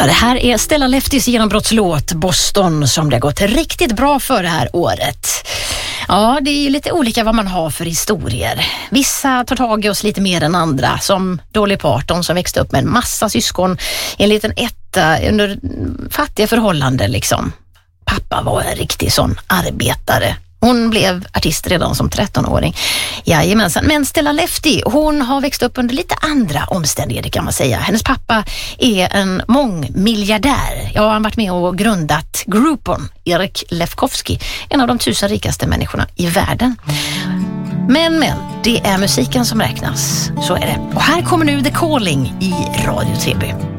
Ja, det här är Stella Leftis genombrottslåt Boston som det har gått riktigt bra för det här året. Ja, det är ju lite olika vad man har för historier. Vissa tar tag i oss lite mer än andra, som Dolly Parton som växte upp med en massa syskon i en liten etta under fattiga förhållanden liksom. Pappa var en riktig sån arbetare. Hon blev artist redan som 13-åring. Jajamensan. Men Stella Lefty, hon har växt upp under lite andra omständigheter kan man säga. Hennes pappa är en mångmiljardär. Ja, han har varit med och grundat Groupon, Erik Lefkowski, en av de 1000 rikaste människorna i världen. Men, det är musiken som räknas. Så är det. Och här kommer nu The Calling i Radio TB.